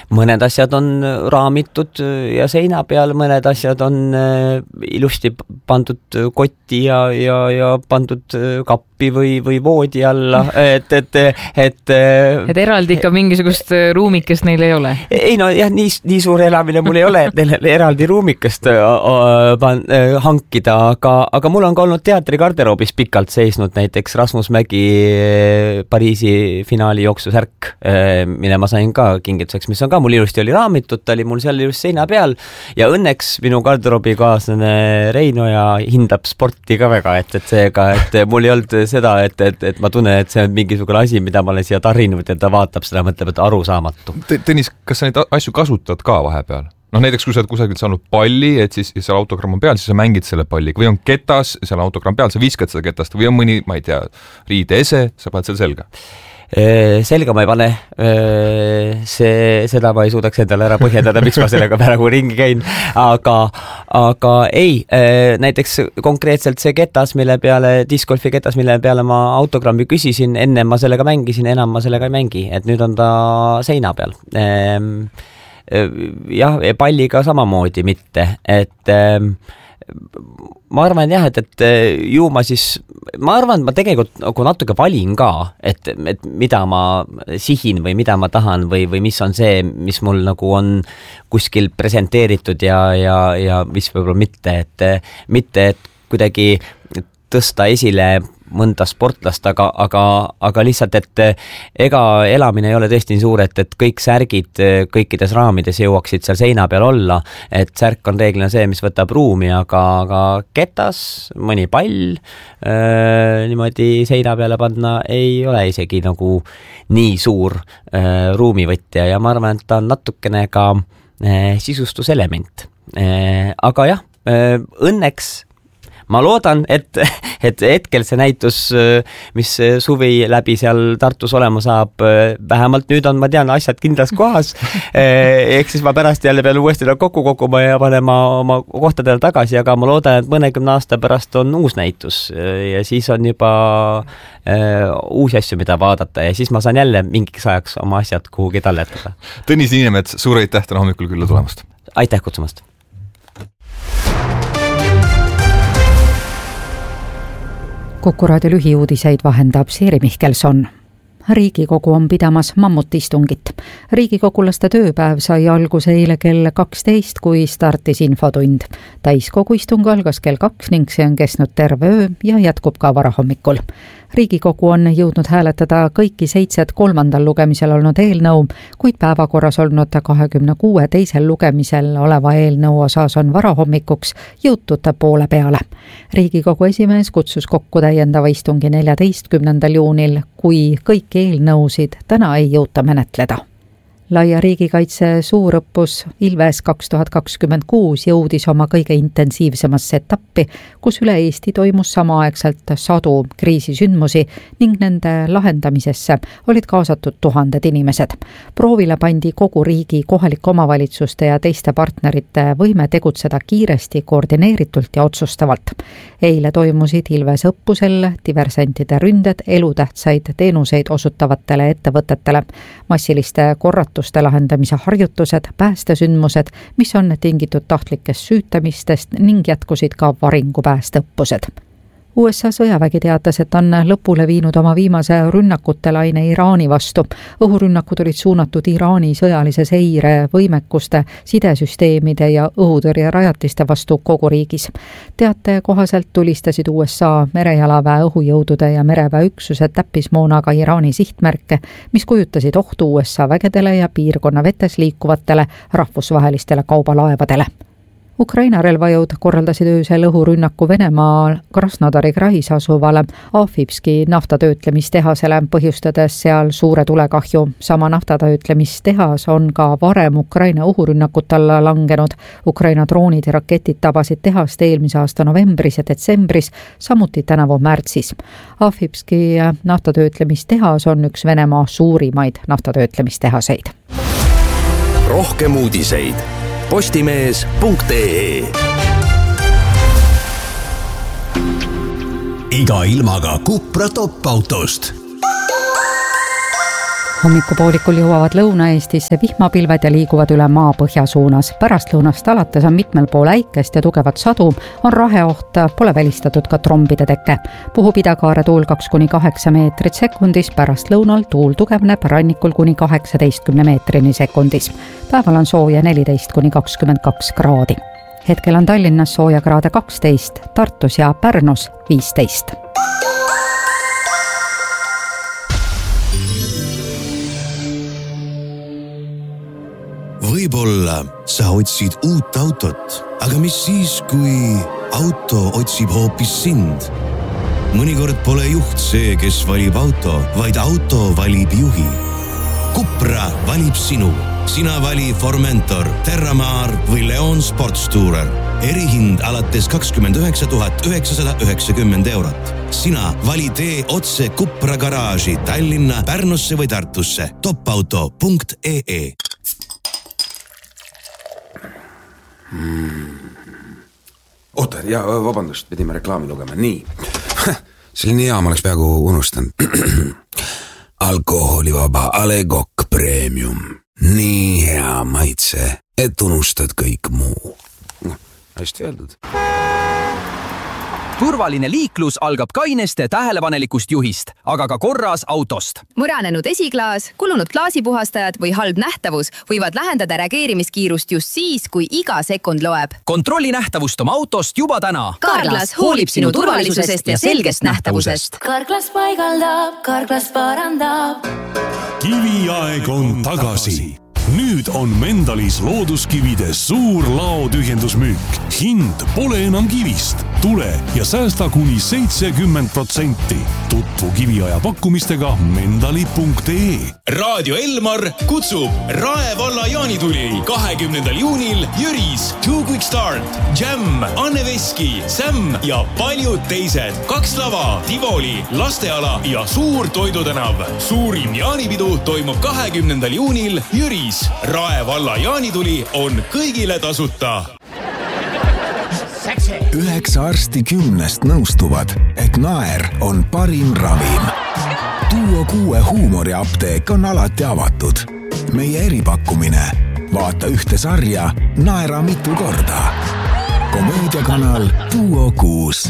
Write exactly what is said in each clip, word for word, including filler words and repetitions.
mõned asjad on raamitud ja seina peal, mõned asjad on ilusti pandud kotti ja, ja, ja pandud kappi või, või voodi alla, et, et, et et eraldi ikka mingisugust ruumikest neil ei ole? Ei no jah, nii, nii suur elamine mul ei ole, et neil eraldi ruumikest hankida, aga, aga mul on ka olnud teatri garderoobis pikalt seisnud näiteks Rasmus Mägi Pariisi finaali jooksusärk, mille ma sain ka kingituseks, mis on ka mul ilusti oli raamitud, ta oli mul seal just seina peal ja õnneks minu garderoobi kaaslane Reino ja hindab sporti ka väga, et, et seega, et mul ei olnud seda, et, et, et ma tunnen, et see on mingisugune asi, mida ma olen siia tarinud ja ta vaatab seda, mõtleb, et arusaamatu. Tõnis, kas sa neid asju kasutad ka vahepeal? Noh, näiteks kui sa oled kusagilt saanud palli, et siis seal autogramm on peal, siis sa mängid selle palliga või on ketas, seal on autogramm peal, sa viskad seda ketast või on mõni, ma ei tea, riideese, sa paned selle selga? Selga ma ei pane, see, seda ma ei suudaks endale ära põhjendada, miks ma sellega praegu ringi käin, aga, aga ei, näiteks konkreetselt see ketas, mille peale, discgolfi ketas, mille peale ma autogrammi küsisin, enne ma sellega mängisin, enam ma sellega ei mängi, et nüüd on ta seina peal. Jah, palliga samamoodi mitte, et ma arvan jah, et, et ju ma siis, ma arvan, et ma tegelikult nagu natuke valin ka, et, et mida ma sihin või mida ma tahan või, või mis on see, mis mul nagu on kuskil presenteeritud ja, ja, ja mis võib-olla mitte, et mitte, et kuidagi tõsta esile mõnda sportlast, aga, aga, aga lihtsalt, et ega elamine ei ole tõesti nii suur, et, et kõik särgid kõikides raamides jõuaksid seal seina peal olla, et särk on reeglina see, mis võtab ruumi, aga, aga ketas, mõni pall äh, niimoodi seina peale panna ei ole isegi nagu nii suur äh, ruumivõtja ja ma arvan, et ta on natukene ka äh, sisustuselement. Äh, aga jah, äh, õnneks ma loodan, et, et hetkel see näitus, mis suvi läbi seal Tartus olema saab, vähemalt nüüd on, ma tean, asjad kindlas kohas, ehk siis ma pärast jälle pean uuesti kokku kokkuma ja panema oma kohtadele tagasi, aga ma loodan, et mõnekümne aasta pärast on uus näitus ja siis on juba uusi asju, mida vaadata ja siis ma saan jälle mingiks ajaks oma asjad kuhugi talletada. Tõnis Niinemets, suur aitäh täna hommikul külla tulemast! Aitäh kutsumast! Kuku raadio lühiuudiseid vahendab Siiri Mihkelson. Riigikogu on pidamas mammutistungit. Riigikogulaste tööpäev sai alguse eile kell kaksteist, kui startis infotund. Täiskogu istung algas kell kaks ning see on kestnud terve öö ja jätkub ka varahommikul. Riigikogu on jõudnud hääletada kõiki seitset kolmandal lugemisel olnud eelnõu, kuid päevakorras olnud kahekümne kuue teisel lugemisel oleva eelnõu osas on varahommikuks jõutud poole peale. Riigikogu esimees kutsus kokku täiendava istungi neljateistkümnendal juunil, kui kõiki eelnõusid täna ei jõuta menetleda. Laia riigikaitse suurõppus Ilves kaks tuhat kakskümmend kuus jõudis oma kõige intensiivsemasse etappi, kus üle Eesti toimus samaaegselt sadu kriisisündmusi ning nende lahendamisesse olid kaasatud tuhanded inimesed. Proovile pandi kogu riigi, kohalike omavalitsuste ja teiste partnerite võime tegutseda kiiresti, koordineeritult ja otsustavalt. Eile toimusid Ilves õppusel diversentide ründed elutähtsaid teenuseid osutavatele ettevõtetele, massiliste korratuste lahendamise harjutused, päästesündmused, mis on tingitud tahtlikest süütamistest ning jätkusid ka varingupäästeõppused. U S A sõjavägi teatas, et on lõpule viinud oma viimase rünnakutelaine Iraani vastu. Õhurünnakud olid suunatud Iraani sõjalise seire, võimekuste, sidesüsteemide ja õhutõrjerajatiste vastu kogu riigis. Teate kohaselt tulistasid U S A merejalaväe õhujõudude ja mereväe üksused täppismoonaga Iraani sihtmärke, mis kujutasid ohtu U S A vägedele ja piirkonna vetes liikuvatele rahvusvahelistele kaubalaevadele. Ukraina relvajõud korraldasid öösel õhurünnaku Venemaal Krasnodari krahis asuvale Ahvipski naftatöötlemistehasele, põhjustades seal suure tulekahju. Sama naftatöötlemistehas on ka varem Ukraina õhurünnakut alla langenud. Ukraina droonid ja raketid tabasid tehast eelmise aasta novembris ja detsembris, samuti tänavu märtsis. Ahvipski naftatöötlemistehas on üks Venemaa suurimaid naftatöötlemistehaseid. Rohkem uudiseid postimees punkt ee. Iga ilmaga Cupra top-autost. hommikupoolikul jõuavad Lõuna-Eestisse vihmapilved ja liiguvad üle maa põhja suunas. Pärastlõunast alates on mitmel pool äikest ja tugevat sadu, on raheoht, pole välistatud ka trombide teke. Puhub idakaare tuul kaks kuni kaheksa meetrit sekundis, pärastlõunal tuul tugevneb rannikul kuni kaheksateistkümne meetrini sekundis. Päeval on sooja neliteist kuni kakskümmend kaks kraadi. Hetkel on Tallinnas sooja kraade kaksteist, Tartus ja Pärnus viisteist. Võib-olla sa otsid uut autot, aga mis siis, kui auto otsib hoopis sind? Mõnikord pole juht see, kes valib auto, vaid auto valib juhi. Cupra valib sinu. Sina vali Formentor, Terramar või Leon Sportstourer. Erihind alates kakskümmend üheksa tuhat üheksasada üheksakümmend eurot. Sina vali tee otse Cupra garaaži Tallinna, Pärnusse või Tartusse. topauto punkt ee. Hmm. Oota, ja vabandust, pidime reklaami lugema. Nii. Selline hea, ma oleks peaaegu unustanud. Alkoholivaba Alegok Premium. Nii hea maitse, et unustad kõik muu. No, hästi öeldud. Turvaline liiklus algab kaineste tähelepanelikust juhist, aga ka korras autost. Muranenud esiklaas, kulunud klaasipuhastajad või halb nähtavus võivad lähendada reageerimiskiirust just siis, kui iga sekund loeb. Kontrolli nähtavust oma autost juba täna. Carglass hoolib sinu turvalisusest ja selgest nähtavusest. Carglass paigaldab, Carglass parandab. Kiviaeg on tagasi. Nüüd on Mendalis looduskivide suur laotühjendusmüük. Hind pole enam kivist. Tule ja säästa kuni seitsekümmend protsenti. Tutvu kiviaja pakkumistega mendali punkt ee. Radio Elmar kutsub Rae valla jaanituli kahekümnendal juunil Jüris, Two Quick Start, Jam, Anne Veski, Sam ja paljud teised. Kaks lava, Tivoli, lasteala ja suur toidutänav. Suurim jaanipidu toimub kahekümnendal juunil Jüris. Rae valla jaanituli on kõigile tasuta. Üheksa arsti kümnest nõustuvad, et naer on parim ravim. Duo kuue huumoriapteek on alati avatud. Meie eripakkumine. Vaata ühte sarja, naera mitu korda. Komöödiakanal Duo kuus.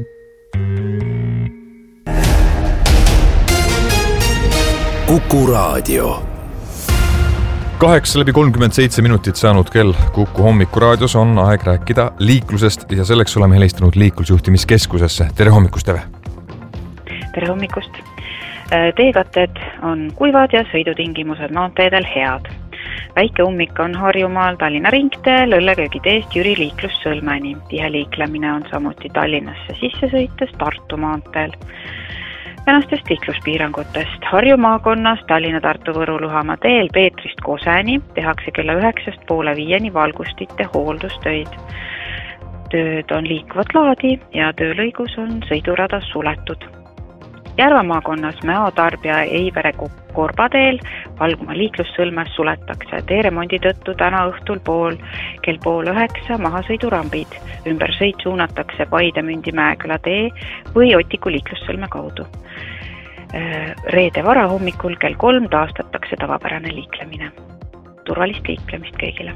Kuku Raadio. Kaheksa läbi kolmkümmend seitse minutit saanud kell Kuku hommikuraadios on aeg rääkida liiklusest ja selleks oleme helistanud liiklusjuhtimiskeskusesse. Tere hommikust, Eve! Tere hommikust! Teekatted on kuivad ja sõidutingimused maanteedel head. Väike ummik on Harjumaal Tallinna ringteel Õlleköögiteest Jüri liiklussõlmeni. Tihe liiklemine on samuti Tallinnasse sisse sõites Tartu maanteel. Tänastest liikluspiirangutest. Harju maakonnas Tallinna-Tartu-Võru-Luhamaa teel Peetrist Koseni tehakse kella üheksast poole viieni valgustite hooldustöid. Tööd on liikuvat laadi ja töölõigus on sõidurada suletud. Järva maakonnas Mäotarbja Eivere Korbateel valguma liiklussõlmes suletakse. Teeremondi tõttu täna õhtul pool kell pool üheksa mahasõidurambid. Ümber sõit suunatakse Paide Mündi Mäeküla tee või Otiku liiklussõlme kaudu. Reede vara hommikul kell kolm taastatakse tavapärane liiklemine. Turvalist liiklemist kõigile.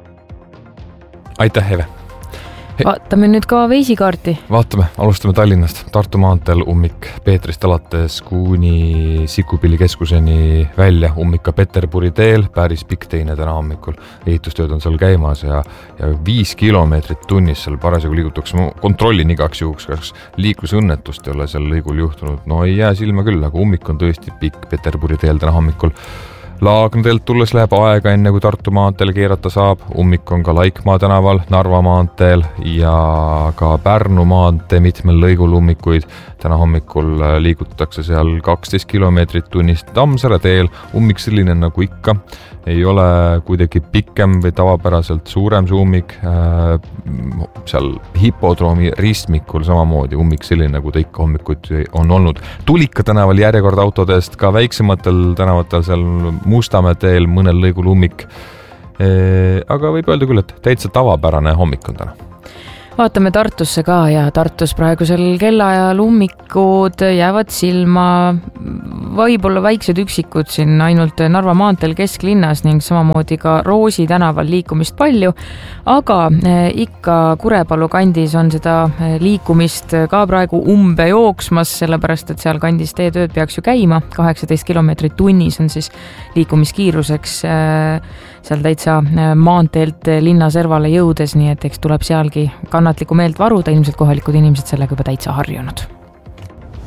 Aitäh, Eve! He. Vaatame nüüd ka veisikaarti. Vaatame, alustame Tallinnast. Tartu maanteel ummik Peetrist alates kuni Sikupilli keskuseni välja ummika Peterburi teel, päris pikk teine täna hommikul. Ehitustööd on seal käimas ja, ja viis kilomeetrit tunnis seal parasjagu liigutakse. Ma kontrollin igaks juhuks, kas liiklusõnnetust ei ole seal lõigul juhtunud. No ei jää silma küll, aga ummik on tõesti pikk Peterburi teel täna hommikul. Laagnadelt tulles läheb aega enne, kui Tartu maanteel keerata saab. Ummik on ka Laikmaa tänaval, Narva maanteel ja ka Pärnu maantee mitmel lõigul ummikuid. Täna hommikul liigutakse seal kaksteist kilomeetrit tunnist Tammsaare teel. Ummik selline nagu ikka. Ei ole kuidagi pikem või tavapäraselt suurem see ummik. Seal hipodroomi ristmikul samamoodi ummik selline, nagu ta ikka hommikuid on olnud. Tulika tänaval järjekord autodest, ka väiksematel tänavatel seal Mustamäe teel mõnel lõigul ummik. Aga võib öelda küll, et täitsa tavapärane hommik on täna. vaatame Tartusse ka ja Tartus praegusel kellaajal ummikud jäävad silma, võib-olla väiksed üksikud siin ainult Narva maanteel kesklinnas ning samamoodi ka Roosi tänaval liikumist palju, aga ikka Kurepalu kandis on seda liikumist ka praegu umbe jooksmas, sellepärast et seal kandis teetööd peaks ju käima, kaheksateist kilomeetrit tunnis on siis liikumiskiiruseks seal täitsa maanteelt linnaservale jõudes, nii et eks tuleb sealgi kannatlikku meelt varuda, ilmselt kohalikud inimesed sellega juba täitsa harjunud.